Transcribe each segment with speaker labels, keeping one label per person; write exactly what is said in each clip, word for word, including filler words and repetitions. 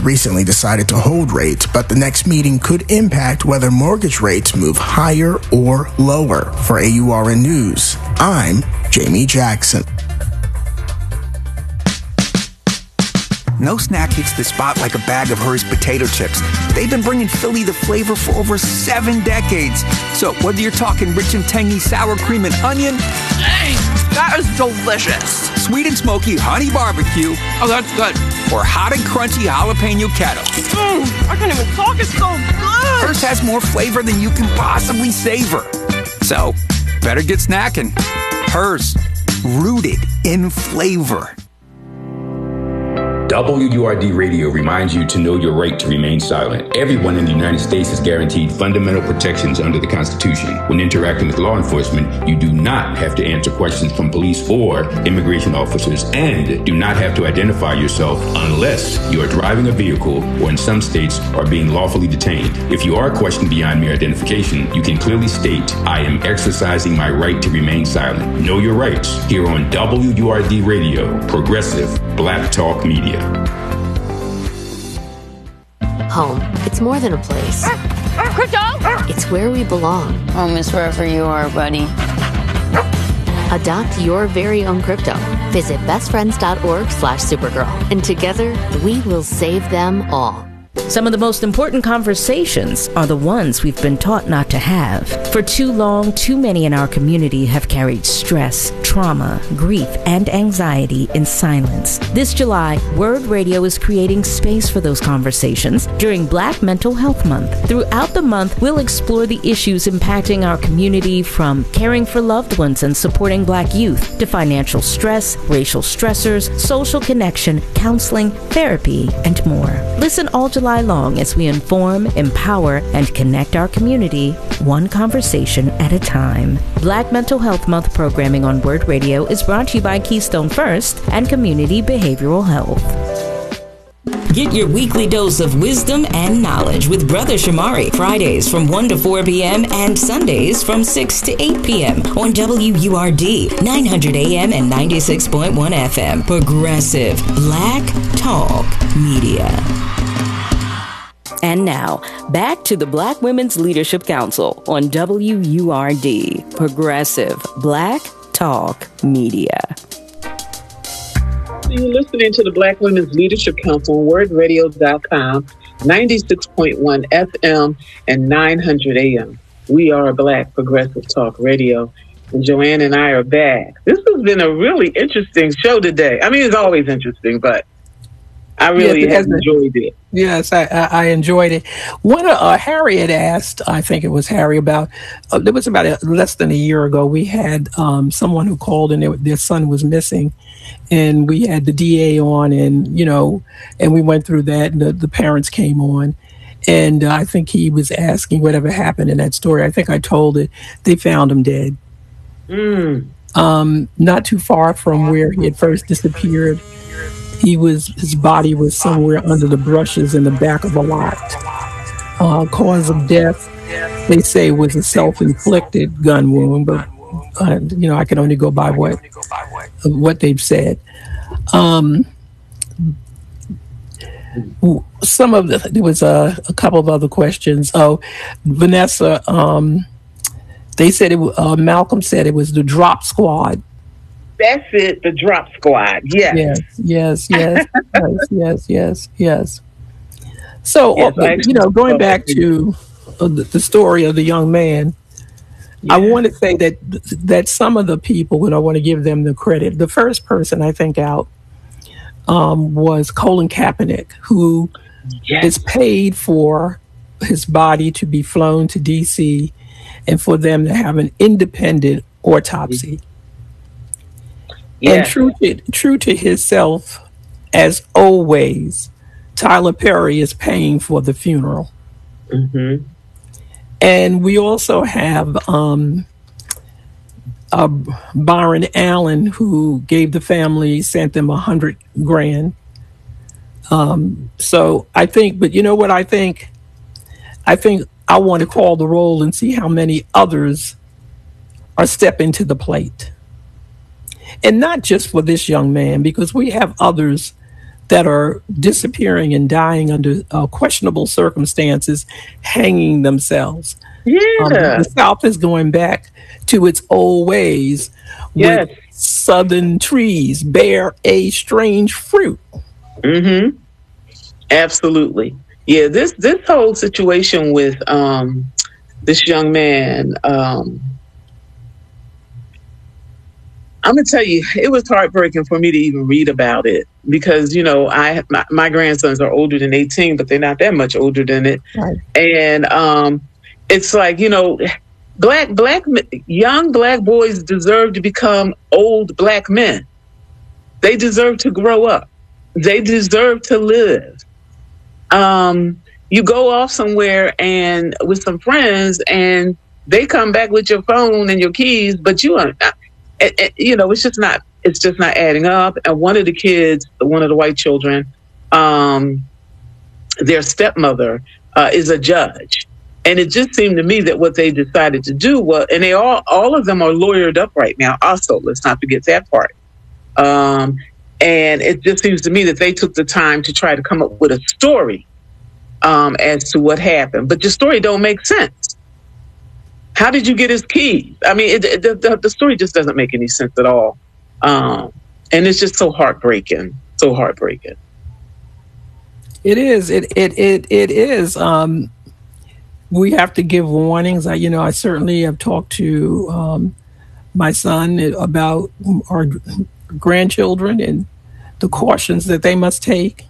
Speaker 1: recently decided to hold rates, but the next meeting could impact whether mortgage rates move higher or lower. For A U R N News, I'm Jamie Jackson.
Speaker 2: No snack hits the spot like a bag of Hers potato chips. They've been bringing Philly the flavor for over seven decades. So whether you're talking rich and tangy sour cream and onion,
Speaker 3: dang, that is delicious.
Speaker 2: Sweet and smoky honey barbecue,
Speaker 3: oh that's good,
Speaker 2: or hot and crunchy jalapeno kettle.
Speaker 3: Mmm, I can't even talk, it's so good.
Speaker 2: Hers has more flavor than you can possibly savor. So better get snacking. Hers, rooted in flavor.
Speaker 4: W U R D Radio reminds you to know your right to remain silent. Everyone in the United States is guaranteed fundamental protections under the Constitution. When interacting with law enforcement, you do not have to answer questions from police or immigration officers, and do not have to identify yourself unless you are driving a vehicle or in some states are being lawfully detained. If you are questioned beyond mere identification, you can clearly state, I am exercising my right to remain silent. Know your rights here on W U R D Radio, Progressive Black Talk Media.
Speaker 5: Home. It's more than a place.
Speaker 3: Crypto!
Speaker 5: It's where we belong.
Speaker 6: Home is wherever you are, buddy.
Speaker 5: Adopt your very own crypto. Visit bestfriends.org slash Supergirl. And together, we will save them all.
Speaker 7: Some of the most important conversations are the ones we've been taught not to have. For too long, too many in our community have carried stress, trauma, grief, and anxiety in silence. This July, Word Radio is creating space for those conversations during Black Mental Health Month. Throughout the month, we'll explore the issues impacting our community, from caring for loved ones and supporting Black youth to financial stress, racial stressors, social connection, counseling, therapy, and more. Listen all July long as we inform, empower, and connect our community, one conversation at a time. Black Mental Health Month programming on Word Radio is brought to you by Keystone First and Community Behavioral Health.
Speaker 8: Get your weekly dose of wisdom and knowledge with Brother Shamari, Fridays from one to four p.m. and Sundays from six to eight p.m. on W U R D, nine hundred A M and ninety-six point one F M. Progressive Black Talk Media.
Speaker 7: And now, back to the Black Women's Leadership Council on W U R D, Progressive Black Talk Media.
Speaker 9: You're listening to the Black Women's Leadership Council on word radio dot com, ninety-six point one F M and nine hundred A M. We are Black Progressive Talk Radio, and Joanne and I are back. This has been a really interesting show today. I mean, it's always interesting, but I really
Speaker 10: yes,
Speaker 9: have enjoyed it.
Speaker 10: Yes, I, I, I enjoyed it. One, uh, Harry had asked, I think it was Harry, about, uh, it was about a, less than a year ago, we had um, someone who called and their, their son was missing. And we had the D A on, and, you know, and we went through that, and the, the parents came on. And uh, I think he was asking whatever happened in that story. I think I told it. They found him dead.
Speaker 9: Mm.
Speaker 10: Um, not too far from where he had first disappeared. He was, his body was somewhere under the brushes in the back of a lot. Uh, cause of death, they say, was a self-inflicted gun wound, but uh, you know, I can only go by what what they've said. Um, some of the, there was a, a couple of other questions. Oh, Vanessa, um, they said it. Uh, Malcolm said it was the drop squad.
Speaker 9: That's it, the drop squad. Yes,
Speaker 10: yes, yes, yes, yes, yes, yes, yes. So, yes, uh, you know, going back to uh, the, the story of the young man, yeah. I want to say that that some of the people, and I want to give them the credit. The first person I think out um, was Colin Kaepernick, who yes. is paid for his body to be flown to D C and for them to have an independent autopsy. Yeah. And true to, true to himself, as always, Tyler Perry is paying for the funeral.
Speaker 9: Mm-hmm.
Speaker 10: And we also have um, uh, Byron Allen, who gave the family, sent them a hundred grand. Um, so I think, but you know what I think? I think I want to call the roll and see how many others are stepping to the plate. And not just for this young man, because we have others that are disappearing and dying under uh, questionable circumstances, hanging themselves.
Speaker 9: Yeah.
Speaker 10: Um, the South is going back to its old ways.
Speaker 9: Yes.
Speaker 10: With southern trees bear a strange fruit.
Speaker 9: Mm-hmm. Absolutely. Yeah, this this whole situation with um, this young man, um, I'm gonna tell you, it was heartbreaking for me to even read about it because, you know, I my, my grandsons are older than eighteen, but they're not that much older than it.
Speaker 10: Right.
Speaker 9: And um, it's like, you know, black black young black boys deserve to become old black men. They deserve to grow up. They deserve to live. Um, you go off somewhere and with some friends, and they come back with your phone and your keys, but you are, uh, you know, it's just not, it's just not adding up. And one of the kids, one of the white children, um, their stepmother uh, is a judge, and it just seemed to me that what they decided to do was, and they all, all of them are lawyered up right now. Also, let's not forget that part. Um, And it just seems to me that they took the time to try to come up with a story um, as to what happened. But your story don't make sense. How did you get his keys? I mean, it, it, the, the story just doesn't make any sense at all. Um, and it's just so heartbreaking, so heartbreaking.
Speaker 10: It is. It it it it is. Um, we have to give warnings. I, you know, I certainly have talked to um, my son about our grandchildren and the cautions that they must take.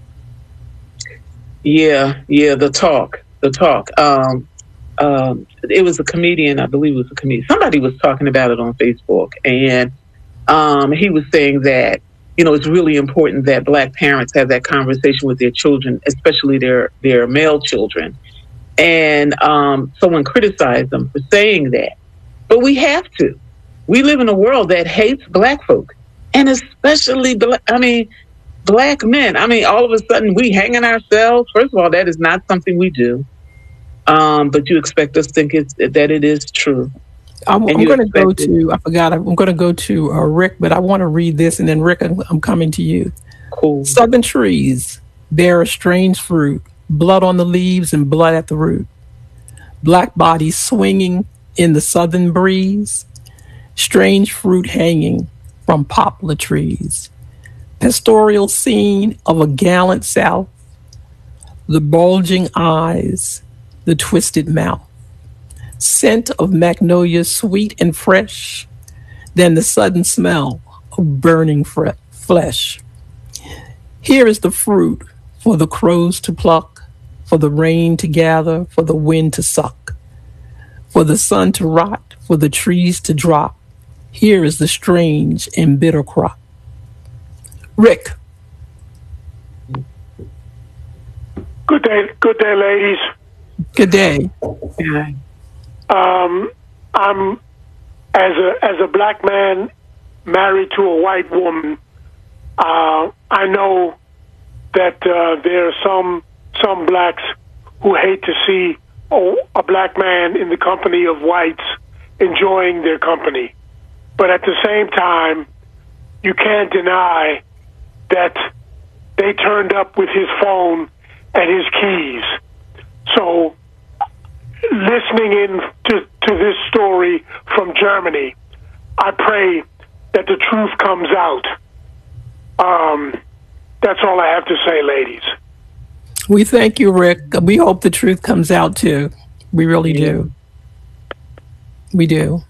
Speaker 9: Yeah, yeah, the talk, the talk. Um, um, it was a comedian, I believe it was a comedian. Somebody was talking about it on Facebook, and um, he was saying that, you know, it's really important that Black parents have that conversation with their children, especially their, their male children. And um, someone criticized them for saying that. But we have to. We live in a world that hates Black folk. And especially, I mean, Black men. I mean, all of a sudden we hanging ourselves. First of all, that is not something we do. Um, but you expect us to think it's, that it is true.
Speaker 10: I'm, I'm going to go to, I forgot, I'm going to go to uh, Rick, but I want to read this. And then, Rick, I'm, I'm coming to you.
Speaker 9: Cool.
Speaker 10: Southern trees bear a strange fruit, blood on the leaves and blood at the root. Black bodies swinging in the southern breeze, strange fruit hanging from poplar trees. Pastoral scene of a gallant South, the bulging eyes, the twisted mouth, scent of magnolia sweet and fresh, then the sudden smell of burning fre- flesh. Here is the fruit for the crows to pluck, for the rain to gather, for the wind to suck, for the sun to rot, for the trees to drop. Here is the strange and bitter crop. Rick.
Speaker 11: Good day, good day, ladies.
Speaker 10: Good day.
Speaker 11: Um, I'm as a as a Black man married to a white woman. Uh, I know that uh, there are some some blacks who hate to see oh, a Black man in the company of whites enjoying their company. But at the same time, you can't deny that they turned up with his phone and his keys. So listening in to, to this story from Germany, I pray that the truth comes out. Um, that's all I have to say, ladies.
Speaker 10: We thank you, Rick. We hope the truth comes out, too. We really do. We do.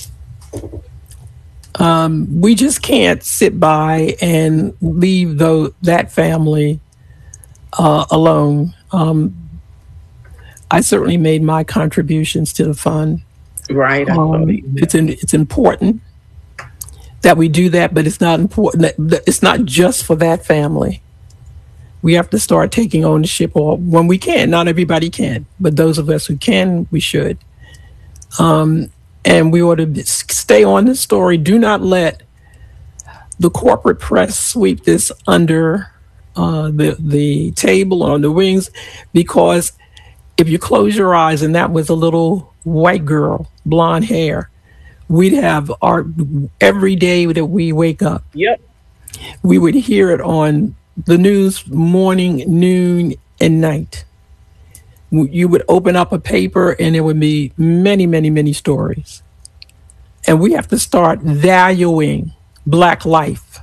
Speaker 10: Um, we just can't sit by and leave though that family uh, alone. Um, I certainly made my contributions to the fund.
Speaker 9: Right.
Speaker 10: Um, it's in, it's important that we do that, but it's not important. That, it's not just for that family. We have to start taking ownership, or when we can. Not everybody can, but those of us who can, we should. Um, And we ought to stay on the story. Do not let the corporate press sweep this under uh, the the table or on the wings, because if you close your eyes and that was a little white girl, blonde hair, we'd have our every day that we wake up.
Speaker 9: Yep.
Speaker 10: We would hear it on the news morning, noon, and night. You would open up a paper and there would be many, many, many stories. And we have to start valuing Black life.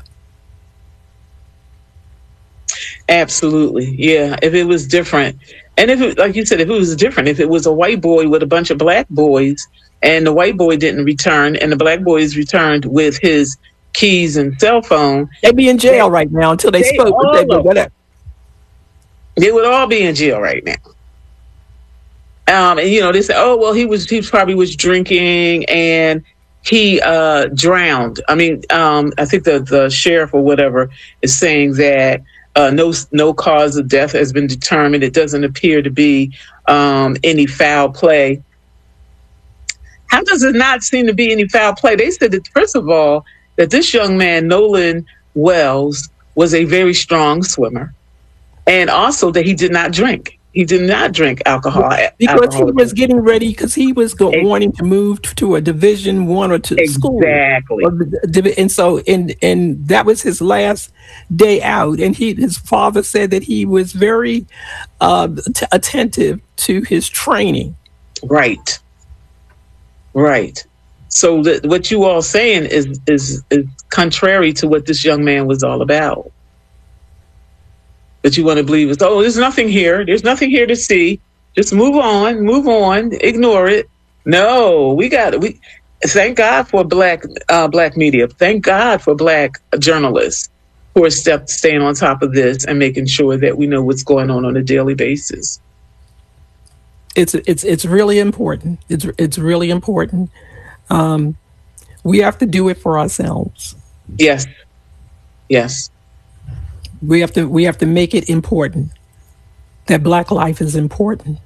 Speaker 9: Absolutely. Yeah. If it was different, and if it, like you said, if it was different, if it was a white boy with a bunch of black boys and the white boy didn't return and the black boys returned with his keys and cell phone,
Speaker 10: they'd be in jail they, right now until they, they spoke. But they, would, whatever.
Speaker 9: They would all be in jail right now. Um, and you know, they say, oh, well, he was, he probably was drinking and he uh, drowned. I mean, um, I think the, the sheriff or whatever is saying that uh, no no cause of death has been determined. It doesn't appear to be um, any foul play. How does it not seem to be any foul play? They said that, first of all, that this young man, Nolan Wells, was a very strong swimmer, and also that he did not drink. He did not drink alcohol.
Speaker 10: Because
Speaker 9: alcohol.
Speaker 10: he was getting ready, because he was go, exactly. wanting to move to a Division One or two school.
Speaker 9: Exactly.
Speaker 10: And so, and and that was his last day out. And he, his father said that he was very uh, t- attentive to his training.
Speaker 9: Right. Right. So the, what you all saying is, is is contrary to what this young man was all about. That you want to believe is, oh, there's nothing here. There's nothing here to see. Just move on, move on, ignore it. No, we got it. We thank God for black uh, black media. Thank God for black journalists who are step, staying on top of this and making sure that we know what's going on on a daily basis.
Speaker 10: It's it's it's really important. It's it's really important. Um, we have to do it for ourselves.
Speaker 9: Yes. Yes.
Speaker 10: We have to we have to make it important that Black life is important.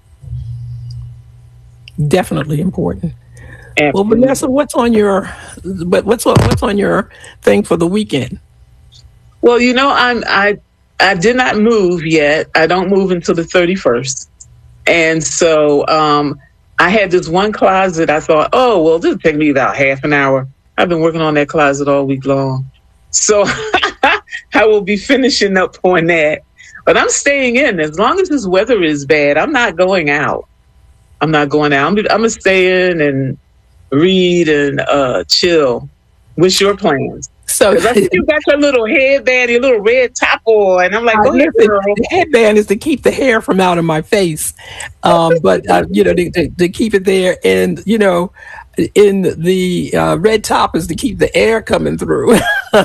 Speaker 10: Definitely important. Absolutely. Well, Vanessa, what's on your what's on, what's on your thing for the weekend?
Speaker 9: Well, you know, I'm I I did not move yet. I don't move until the thirty-first, and so um, I had this one closet. I thought, oh well, this will take me about half an hour. I've been working on that closet all week long, so. I will be finishing up on that, but I'm staying in. As long as this weather is bad, I'm not going out. I'm not going out. I'm, I'm going to stay in and read and uh, chill. What's your plans? So I think you got your little headband, your little red top on, and I'm like, go ahead, girl.
Speaker 10: The headband is to keep the hair from out of my face, um, but uh, you know, to, to, to keep it there, and you know, in the uh, red top is to keep the air coming through. But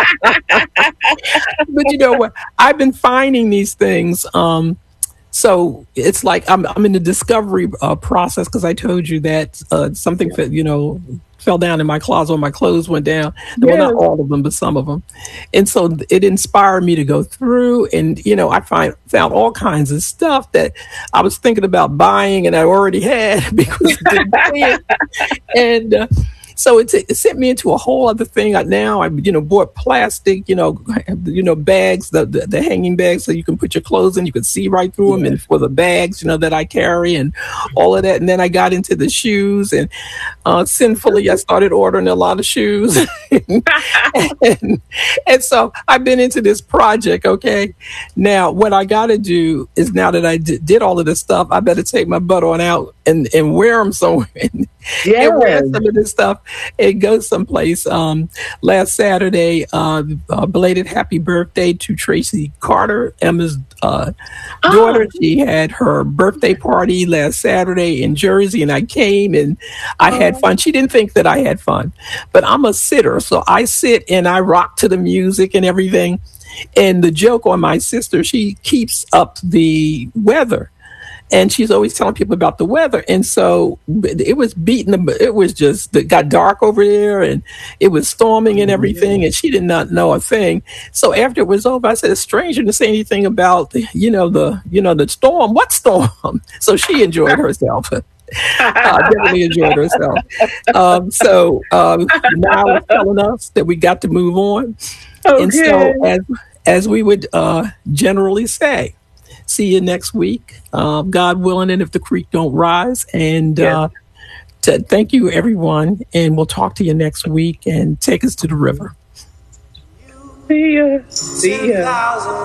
Speaker 10: you know what? I've been finding these things. Um, so it's like I'm I'm in the discovery uh, process, because I told you that uh, something that, you know, fell down in my closet when my clothes went down. Well, yes. Not all of them, but some of them. And so it inspired me to go through, and, you know, I find found all kinds of stuff that I was thinking about buying and I already had because it didn't fit. And uh, so it, it sent me into a whole other thing. I, now I, you know, bought plastic, you know, you know, bags, the, the the hanging bags, so you can put your clothes in, you can see right through them, yeah. And for the bags, you know, that I carry and all of that. And then I got into the shoes, and uh, sinfully I started ordering a lot of shoes, and, and so I've been into this project. Okay, now what I got to do is, now that I d- did all of this stuff, I better take my butt on out and and wear them somewhere.
Speaker 9: Yeah,
Speaker 10: and wear some of this stuff and go someplace. Um, last Saturday, uh, uh, belated happy birthday to Tracy Carter, Emma's uh, oh. daughter. She had her birthday party last Saturday in Jersey, and I came and I oh. had fun. She didn't think that I had fun, but I'm a sitter, so I sit and I rock to the music and everything. And the joke on my sister, she keeps up the weather. And she's always telling people about the weather. And so it was beating them. It was just, it got dark over there, and it was storming and everything. And she did not know a thing. So after it was over, I said, it's strange you didn't say anything about, you know, the, you know, the storm. What storm? So she enjoyed herself. uh, definitely enjoyed herself. Um, so um, now it's telling us that we got to move on. Okay. And so as, as we would uh, generally say, see you next week, uh, God willing, and if the creek don't rise. And yes. uh, to thank you, everyone, and we'll talk to you next week, and take us to the river.
Speaker 9: See ya. See ya.